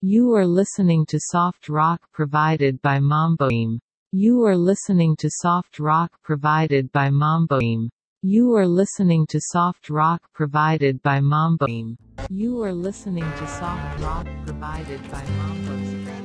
You are listening to soft rock provided by Mamboim. You are listening to soft rock provided by Mamboim. You are listening to soft rock provided by Mamboim. You are listening to soft rock provided by Mamboim.